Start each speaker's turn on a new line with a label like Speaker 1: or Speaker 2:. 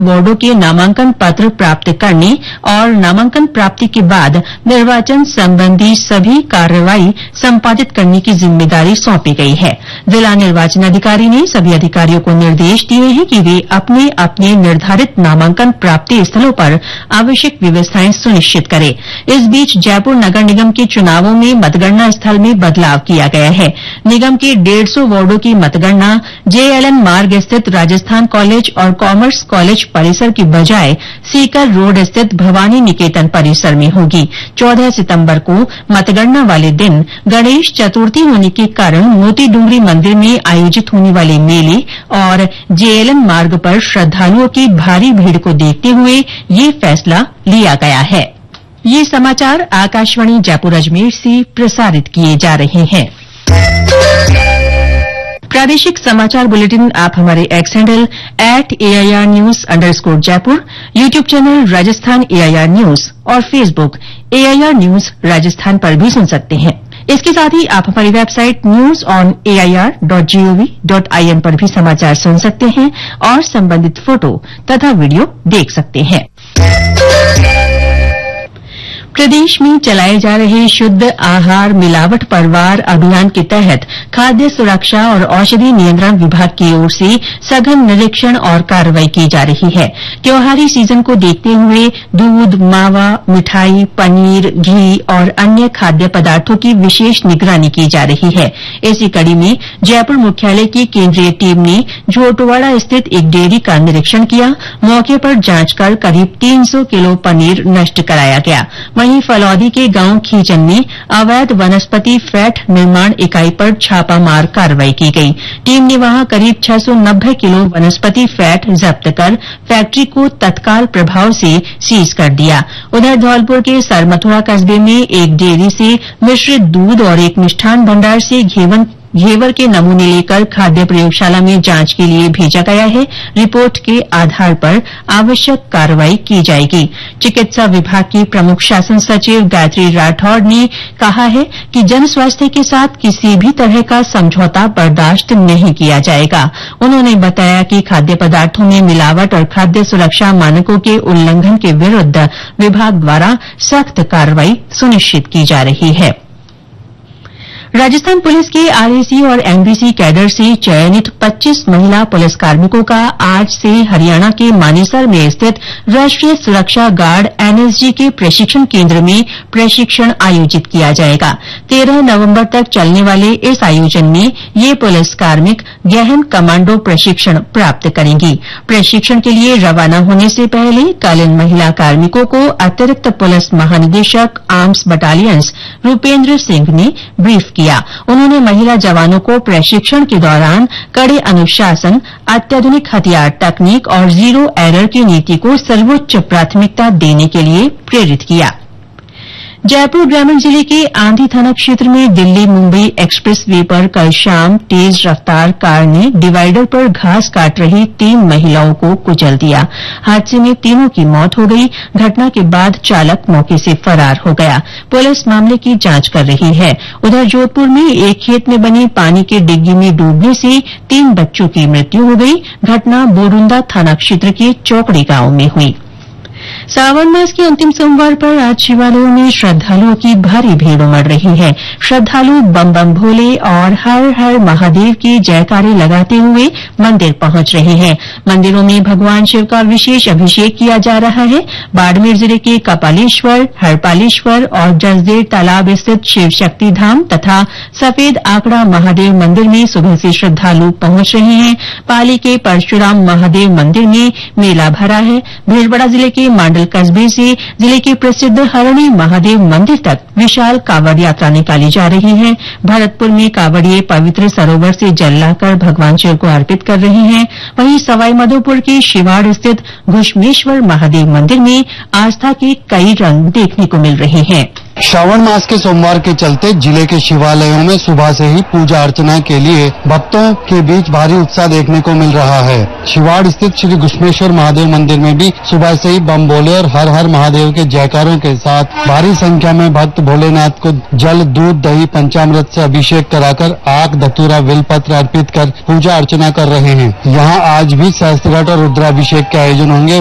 Speaker 1: वार्डों के नामांकन पत्र प्राप्त करने और नामांकन प्राप्ति के बाद निर्वाचन संबंधी सभी कार्रवाई संपादित करने की जिम्मेदारी सौंपी गई है। जिला निर्वाचन अधिकारी ने सभी अधिकारियों को निर्देश दिए हैं कि वे अपने अपने निर्धारित नामांकन प्राप्ति स्थलों पर आवश्यक व्यवस्थाएं सुनिश्चित करें। इस बीच जयपुर नगर निगम के चुनावों में मतगणना स्थल में बदलाव किया गया है। निगम के 150 वार्डों की मतगणना जेएलएन मार्ग स्थित राजस्थान कॉलेज और कॉमर्स कॉलेज परिसर की बजाय सीकर रोड स्थित भवानी निकेतन परिसर में होगी। 14 सितंबर को मतगणना वाले दिन गणेश चतुर्थी होने के कारण मोती डूंगरी मंदिर में आयोजित होने वाले मेले और जेएलएन मार्ग पर श्रद्धालुओं की भारी भीड़ को देखते हुए ये फैसला लिया गया है। ये समाचार आकाशवाणी जयपुर अजमेर से प्रसारित किए जा रहे हैं। प्रादेशिक समाचार बुलेटिन आप हमारे x handle @AIR News_ Jaipur, YouTube channel Rajasthan AIR news और फेसबुक AIR न्यूज राजस्थान पर भी सुन सकते हैं। इसके साथ ही आप हमारी वेबसाइट newsonair.gov.in पर भी समाचार सुन सकते हैं और संबंधित फोटो तथा वीडियो देख सकते हैं। प्रदेश में चलाए जा रहे शुद्ध आहार मिलावट परवार अभियान के तहत खाद्य सुरक्षा और औषधि नियंत्रण विभाग की ओर से सघन निरीक्षण और कार्रवाई की जा रही है। त्योहारी सीजन को देखते हुए दूध, मावा, मिठाई, पनीर, घी और अन्य खाद्य पदार्थों की विशेष निगरानी की जा रही है। इसी कड़ी में जयपुर मुख्यालय की केंद्रीय टीम ने झोटवाड़ा स्थित एक डेयरी का निरीक्षण किया। मौके पर जांच कर करीब 300 किलो पनीर नष्ट कराया गया। वहीं फलौदी के गांव खींचन में अवैध वनस्पति फैट निर्माण इकाई पर छापामार कार्रवाई की गई। टीम ने वहां करीब 690 किलो वनस्पति फैट जब्त कर फैक्ट्री को तत्काल प्रभाव से सीज कर दिया। उधर धौलपुर के सरमथुरा कस्बे में एक डेयरी से मिश्रित दूध और एक मिष्ठान भंडार से घेवर के नमूने लेकर खाद्य प्रयोगशाला में जांच के लिए भेजा गया है। रिपोर्ट के आधार पर आवश्यक कार्रवाई की जाएगी। चिकित्सा विभाग की प्रमुख शासन सचिव गायत्री राठौड़ ने कहा है कि जन स्वास्थ्य के साथ किसी भी तरह का समझौता बर्दाश्त नहीं किया जाएगा। उन्होंने बताया कि खाद्य पदार्थों में मिलावट और खाद्य सुरक्षा मानकों के उल्लंघन के विरूद्ध विभाग द्वारा सख्त कार्रवाई सुनिश्चित की जा रही है। राजस्थान पुलिस के आरएसी और एमबीसी कैडर से चयनित 25 महिला पुलिस कार्मिकों का आज से हरियाणा के मानेसर में स्थित राष्ट्रीय सुरक्षा गार्ड एनएसजी के प्रशिक्षण केंद्र में प्रशिक्षण आयोजित किया जाएगा। 13 नवंबर तक चलने वाले इस आयोजन में ये पुलिस कार्मिक गहन कमांडो प्रशिक्षण प्राप्त करेंगी। प्रशिक्षण के लिए रवाना होने से पहले कल इन महिला कार्मिकों को अतिरिक्त पुलिस महानिदेशक आर्म्स बटालियंस रूपेंद्र सिंह ने ब्रीफ किया। उन्होंने महिला जवानों को प्रशिक्षण के दौरान कड़े अनुशासन, अत्याधुनिक हथियार तकनीक और जीरो एरर की नीति को सर्वोच्च प्राथमिकता देने के लिए प्रेरित किया। जयपुर ग्रामीण जिले के आंधी थाना क्षेत्र में दिल्ली मुंबई एक्सप्रेस वे पर कल शाम तेज रफ्तार कार ने डिवाइडर पर घास काट रही 3 महिलाओं को कुचल दिया। हादसे में तीनों की मौत हो गई। घटना के बाद चालक मौके से फरार हो गया। पुलिस मामले की जांच कर रही है। उधर जोधपुर में एक खेत में बनी पानी की डिग्गी में डूबने से 3 बच्चों की मृत्यु हो गई। घटना बोरुंदा थाना क्षेत्र के चौकड़ी गांव में हुई। सावन मास के अंतिम सोमवार पर आज शिवालयों में श्रद्धालुओं की भारी भीड़ उमड़ रही है। श्रद्धालु बम बम भोले और हर हर महादेव की जयकारे लगाते हुए मंदिर पहुंच रहे हैं। मंदिरों में भगवान शिव का विशेष अभिषेक किया जा रहा है। बाड़मेर जिले के कपालेश्वर, हरपालेश्वर और जसदेव तालाब स्थित शिव शक्ति धाम तथा सफेद आंकड़ा महादेव मंदिर में सुबह से श्रद्धालु पहुंच रहे हैं। पाली के परशुराम महादेव मंदिर में मेला भरा है। भीलवाड़ा जिले के मांडल कस्बे से जिले के प्रसिद्ध हरणी महादेव मंदिर तक विशाल कावड़ यात्रा निकाली जा रही है। भरतपुर में कावड़िये पवित्र सरोवर से जल लाकर भगवान शिव को अर्पित कर रहे हैं। वहीं सवाईमाधोपुर के शिवाड़ स्थित घुश्मेश्वर महादेव मंदिर में आस्था के कई रंग देखने को मिल रहे हैं।
Speaker 2: श्रावण मास के सोमवार के चलते जिले के शिवालयों में सुबह से ही पूजा अर्चना के लिए भक्तों के बीच भारी उत्साह देखने को मिल रहा है। शिवाड़ स्थित श्री घुश्मेश्वर महादेव मंदिर में भी सुबह से ही बम भोले और हर हर महादेव के जयकारों के साथ भारी संख्या में भक्त भोलेनाथ को जल, दूध, दही, पंचामृत से अभिषेक कराकर आक, धतूरा, बेलपत्र अर्पित कर पूजा अर्चना कर रहे हैं। यहाँ आज भी सहस्त्रघट और रुद्राभिषेक के आयोजन होंगे।